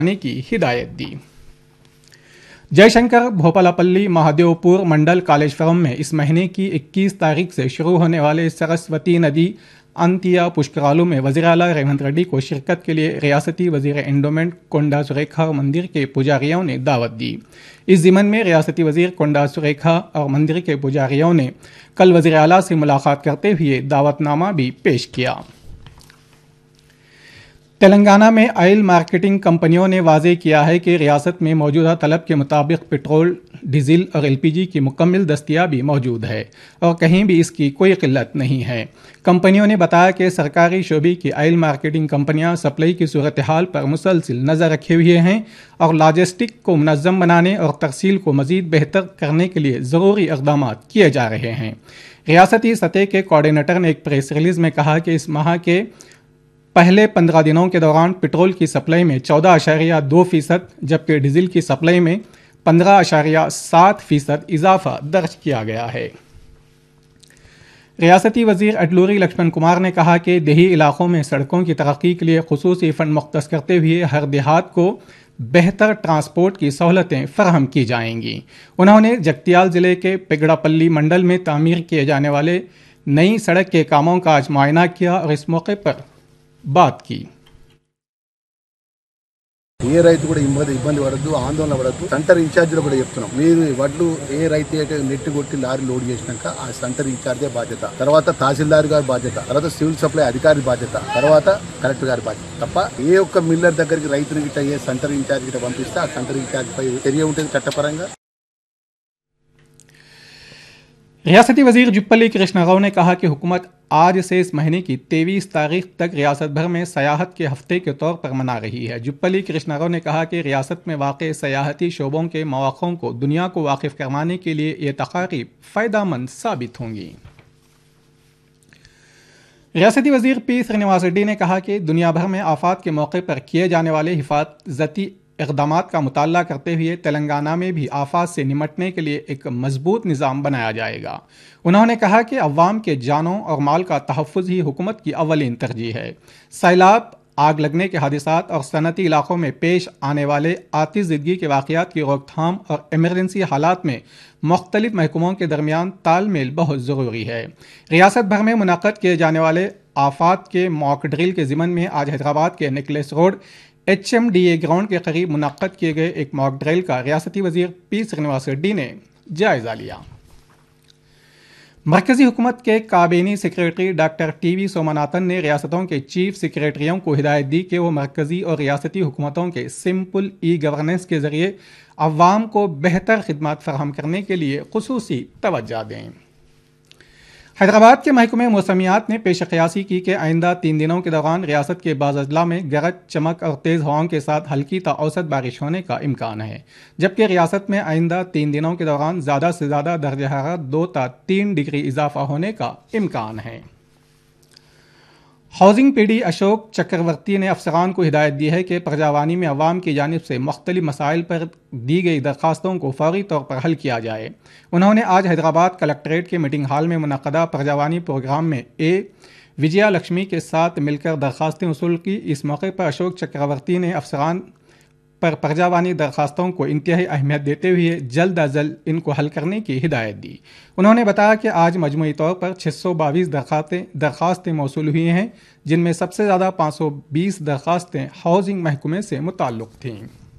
की हिदायत दी। जयशंकर भोपालपल्ली महादेवपुर मंडल कालेश्वरम में इस महीने की 21 तारीख से शुरू होने वाले सरस्वती नदी अंतिया पुष्करालू में वज़ीर आला रेवंत रेड्डी को शिरकत के लिए रियासती वज़ीर एंडोमेंट कोंडा सुरेखा मंदिर के पुजारियों ने दावत दी। इस ज़िमन में रियासती वज़ीर कोंडा सुरेखा और मंदिर के पुजारियों ने कल वज़ीर आला से मुलाकात करते हुए दावतनामा भी पेश किया। तेलंगाना में ऑयल मार्केटिंग कंपनियों ने वाज़ेह किया है कि रियासत में मौजूदा तलब के मुताबिक पेट्रोल, डीजल और एलपीजी की मुकम्मल दस्तियाबी मौजूद है और कहीं भी इसकी कोई किल्लत नहीं है। कंपनियों ने बताया कि सरकारी शोबे की ऑयल मार्केटिंग कंपनियां सप्लाई की सूरत हाल पर मुसलसिल नज़र रखे हुए हैं और लॉजिस्टिक को मुनज़्ज़म बनाने और तरसील को मज़ीद बेहतर करने के लिए ज़रूरी इक़दाम किए जा रहे हैं। रियासती सतह के कोऑर्डिनेटर ने एक प्रेस रिलीज़ में कहा कि इस माह के पहले 15 दिनों के दौरान पेट्रोल की सप्लाई में 14.2% जबकि डीजल की सप्लाई में 15.7% इजाफा दर्ज किया गया है। रियासती वज़ीर अडलूरी लक्ष्मण कुमार ने कहा कि देही इलाकों में सड़कों की तरक्की के लिए खुसूसी फंड मुख्तस करते हुए हर देहात को बेहतर ट्रांसपोर्ट की सहूलतें फराहम की जाएंगी। उन्होंने जगतियाल ज़िले के पेगड़ापल्ली मंडल में तामीर किए जाने वाले नई सड़क के कामों का आज मुआयना किया और इस मौके पर बात की। ఏ రైతు కూడా ఇబ్బంది పడద్దు, ఆందోళన పడద్దు. సెంటర్ ఇన్ఛార్జీలు కూడా చెప్తున్నాం, మీరు వడ్లు ఏ రైతు అయితే నెట్ కొట్టి లారీ లోడ్ చేసినాక ఆ సెంటర్ ఇన్ఛార్జే బాధ్యత, తర్వాత తహసీల్దార్ గారి బాధ్యత, తర్వాత సివిల్ సప్లై అధికారి బాధ్యత, తర్వాత కలెక్టర్ గారి బాధ్యత. తప్ప ఏ ఒక్క మిల్లర్ దగ్గరికి రైతులు గిట్ట ఏ సెంటర్ ఇన్ఛార్జ్ గిట్ట పంపిస్తే ఆ సెంటర్ ఇన్ఛార్జ్ పై చర్య ఉంటుంది చట్టపరంగా। रियासती वज़ीर जुप्पली कृष्णा राव ने कहा कि हुकूमत आज से इस महीने की 23 तारीख तक रियासत भर में सयाहत के हफ्ते के तौर पर मना रही है। जुप्पली कृष्णा राव ने कहा कि रियासत में वाक़ सयाहती शोबों के मौक़ों को दुनिया को वाकिफ़ करवाने के लिए ये तक़ारीब फ़ायदेमंद साबित होंगी। रियासती वज़ीर पी श्रीनिवास रेड्डी ने कहा कि दुनिया भर में आफात के मौके पर किए जाने वाले हिफाजती इक़दामात का मुताला करते हुए तेलंगाना में भी आफात से निमटने के लिए एक मजबूत निज़ाम बनाया जाएगा। उन्होंने कहा कि अवाम के जानों और माल का तहफ़्फ़ुज़ ही हुकूमत की अव्वलीन तरजीह है। सैलाब, आग लगने के हादिसात और सनती इलाकों में पेश आने वाले आतिशज़दगी के वाक़यात की रोकथाम और एमरजेंसी हालात में मुख्तलिफ महकमों के दरमियान तालमेल बहुत ज़रूरी है। रियासत भर में मुनक़्क़द किए जाने वाले आफात के मॉक ड्रिल के ज़िमन में आज हैदराबाद के नेकलेस रोड HMDA ग्राउंड के करीब मुनक़्क़द किए गए एक मॉक ड्रिल का रियासती वज़ीर पी श्रीनिवास रेड्डी ने जायज़ा लिया। मरकज़ी हुकूमत के काबीनी सेक्रेटरी डॉक्टर TV सोमनाथन ने रियासतों के चीफ सेक्रेटरियों को हिदायत दी कि वो मरकज़ी और रियासती हुकूमतों के सिंपल ई-गवर्नेंस के ज़रिए अवाम को बेहतर खिदमत फराहम करने के लिए खुसूसी तवज्जो दें। हैदराबाद के महकमे मौसमियात ने पेश क़यासी की कि आइंदा 3 दिनों के दौरान रियासत के बाज़ अजला में गरज, चमक और तेज़ हवाओं के साथ हल्की ता औसत बारिश होने का इम्कान है, जबकि रियासत में आइंदा 3 दिनों के दौरान ज़्यादा से ज़्यादा दर्जा हरारत 2 ता 3 डिग्री इजाफा होने का इम्कान है। हाउसिंग PD अशोक चक्रवर्ती ने अफसरान को हिदायत दी है कि प्रजावानी में अवाम की जानिब से मुख्तलिफ मसाइल पर दी गई दरख्वास्तों को फौरी तौर पर हल किया जाए। उन्होंने आज हैदराबाद कलेक्ट्रेट के मीटिंग हॉल में मुनक़दा प्रजावानी प्रोग्राम में विजया लक्ष्मी के साथ मिलकर दरख्वास्तें वसूल की। इस मौके पर अशोक चक्रवर्ती ने अफसरान पर प्रजावानी दरख्वास्तों को इंतहाई अहमियत देते हुए जल्द अज जल्द इनको हल करने की हिदायत दी। उन्होंने बताया कि आज मजमूई तौर पर 622 दरख्वास्तें मौसूल हुई हैं, जिनमें सबसे ज़्यादा 520 दरख्वास्तें हाउसिंग महकमे से मुताल्लुक़ थीं।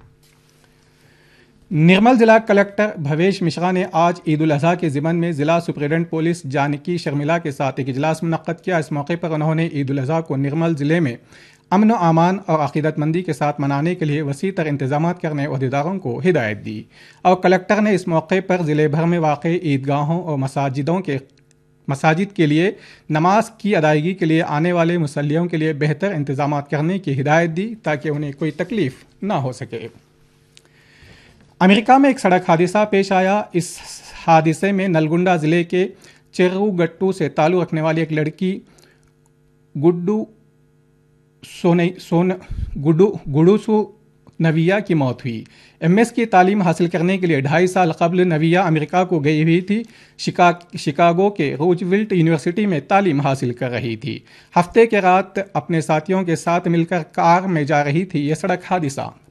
निर्मल जिला कलेक्टर भवेश मिश्रा ने आज ईद उल अज़हा के ज़िमन में ज़िला सुपरिटेंडेंट पुलिस जानकी शर्मिला के साथ एक इजलास मुनक़्क़द किया। इस मौके पर उन्होंने ईद उल अज़हा को निर्मल ज़िले में अमन व अमान और अक़ीदतमंदी के साथ मनाने के लिए वसी तर इंतज़ामात करने अहदेदारों को हिदायत दी और कलेक्टर ने इस मौके पर ज़िले भर में वाक़ई ईदगाहों और मसाजिद के लिए नमाज की अदायगी के लिए आने वाले मुसल्लियों के लिए बेहतर इंतज़ामात करने की हिदायत दी ताकि उन्हें कोई तकलीफ़ ना हो सके। अमेरिका में एक सड़क हादसा पेश आया। इस हादसे में नलगुंडा ज़िले के चिर्रुगट्टू से ताल्लुक़ रखने वाली एक लड़की गुडूसु नविया की मौत हुई। MS की तालीम हासिल करने के लिए 2.5 साल कबल नविया अमेरिका को गई हुई थी। शिकागो के रूजवेल्ट यूनिवर्सिटी में तालीम हासिल कर रही थी। हफ्ते के रात अपने साथियों के साथ मिलकर कार में जा रही थी। यह सड़क हादसा